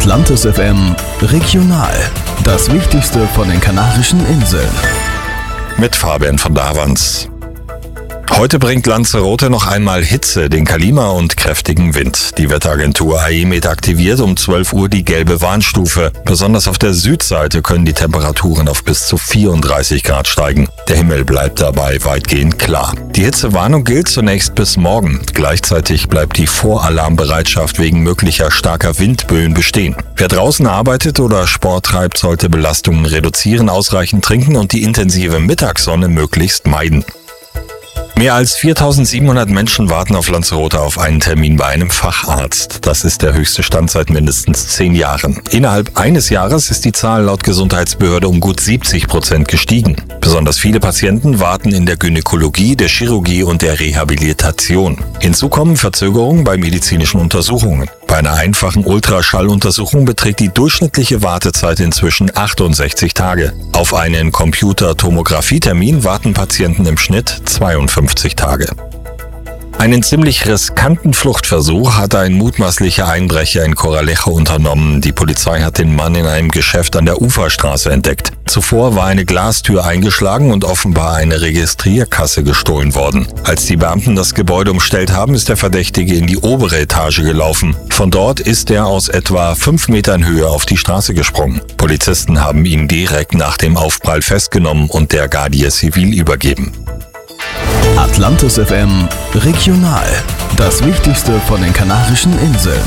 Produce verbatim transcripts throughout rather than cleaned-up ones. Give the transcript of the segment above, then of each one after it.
Atlantis F M Regional. Das Wichtigste von den Kanarischen Inseln. Mit Fabian von Davans. Heute bringt Lanzarote noch einmal Hitze, den Kalima und kräftigen Wind. Die Wetteragentur AEMET aktiviert um zwölf Uhr die gelbe Warnstufe. Besonders auf der Südseite können die Temperaturen auf bis zu vierunddreißig Grad steigen. Der Himmel bleibt dabei weitgehend klar. Die Hitzewarnung gilt zunächst bis morgen. Gleichzeitig bleibt die Voralarmbereitschaft wegen möglicher starker Windböen bestehen. Wer draußen arbeitet oder Sport treibt, sollte Belastungen reduzieren, ausreichend trinken und die intensive Mittagssonne möglichst meiden. Mehr als viertausendsiebenhundert Menschen warten auf Lanzarote auf einen Termin bei einem Facharzt. Das ist der höchste Stand seit mindestens zehn Jahren. Innerhalb eines Jahres ist die Zahl laut Gesundheitsbehörde um gut siebzig Prozent gestiegen. Besonders viele Patienten warten in der Gynäkologie, der Chirurgie und der Rehabilitation. Hinzu kommen Verzögerungen bei medizinischen Untersuchungen. Bei einer einfachen Ultraschalluntersuchung beträgt die durchschnittliche Wartezeit inzwischen achtundsechzig Tage. Auf einen Computertomographietermin warten Patienten im Schnitt zweiundfünfzig Tage. Einen ziemlich riskanten Fluchtversuch hat ein mutmaßlicher Einbrecher in Corralejo unternommen. Die Polizei hat den Mann in einem Geschäft an der Uferstraße entdeckt. Zuvor war eine Glastür eingeschlagen und offenbar eine Registrierkasse gestohlen worden. Als die Beamten das Gebäude umstellt haben, ist der Verdächtige in die obere Etage gelaufen. Von dort ist er aus etwa fünf Metern Höhe auf die Straße gesprungen. Polizisten haben ihn direkt nach dem Aufprall festgenommen und der Guardia Civil übergeben. Atlantis F M Regional. Das Wichtigste von den Kanarischen Inseln.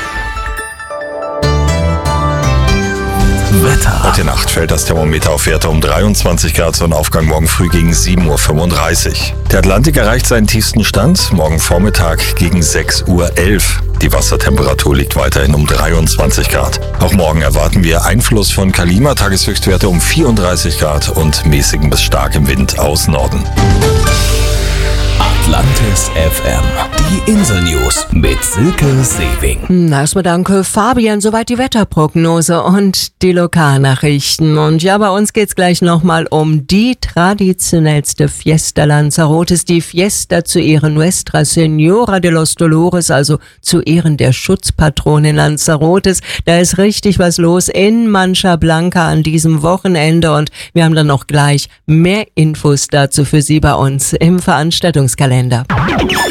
Wetter. Heute Nacht fällt das Thermometer auf Werte um dreiundzwanzig Grad, Sonnenaufgang morgen früh gegen sieben Uhr fünfunddreißig. Der Atlantik erreicht seinen tiefsten Stand morgen Vormittag gegen sechs Uhr elf. Die Wassertemperatur liegt weiterhin um dreiundzwanzig Grad. Auch morgen erwarten wir Einfluss von Kalima, Tageshöchstwerte um vierunddreißig Grad und mäßigen bis starkem Wind aus Norden. Atlantis F M. Die Insel-News mit Silke Sewing. Erstmal danke, Fabian. Soweit die Wetterprognose und die Lokalnachrichten. Und ja, bei uns geht's gleich nochmal um die traditionellste Fiesta Lanzarotes, die Fiesta zu Ehren Nuestra Señora de los Dolores, also zu Ehren der Schutzpatronin Lanzarotes. Da ist richtig was los in Mancha Blanca an diesem Wochenende und wir haben dann noch gleich mehr Infos dazu für Sie bei uns im Veranstaltungskalender.